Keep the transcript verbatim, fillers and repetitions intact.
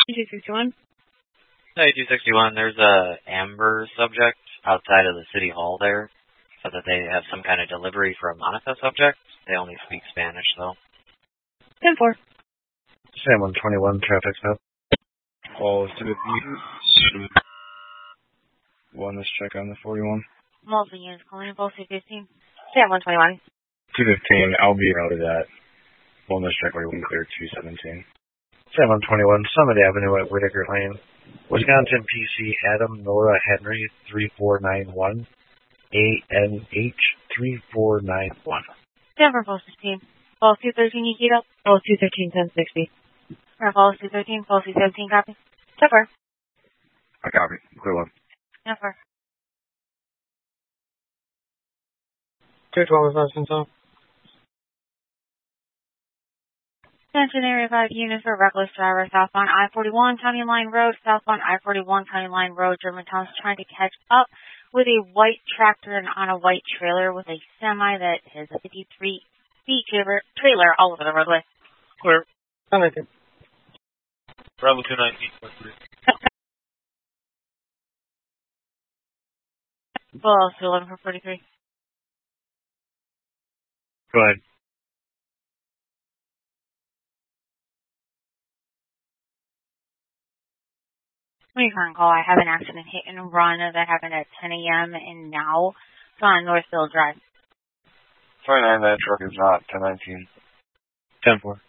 two sixty-one. Hey, two sixty-one, there's a Amber subject outside of the city hall there. So that they have some kind of delivery for a Monica subject. They only speak Spanish, though. ten four. Sam one twenty-one, traffic stop. All to the one, let's check on the forty-one. Multiple units calling in, Pulse two fifteen. Sam one twenty-one. two fifteen, I'll be out of that. One, let's check forty-one, clear two seventeen. Sam one twenty-one, Summit Avenue at Whitaker Lane. Wisconsin P C Adam Nora Henry three four nine one. A N H three four nine one. Denver Pulse fifteen. Pulse two thirteen, you keyed up? Pulse two thirteen, ten sixty. Pulse two thirteen, Pulse two seventeen, copy. Denver. I copy. Clear one. Denver. two twelve is license off. Attention Area five units for reckless driver southbound I forty-one County Line Road, southbound I forty-one County Line Road. Germantown's trying to catch up with a white tractor and on a white trailer with a semi that has a fifty-three feet trailer, trailer all over the roadway. Clear. ten nineteen. Bravo two nineteen. Well, two eleven for forty-three. Go ahead. When you current call, I have an accident hit and run that happened at ten a.m. and now it's on Northfield Drive. twenty-nine, that truck is not ten nineteen. ten four.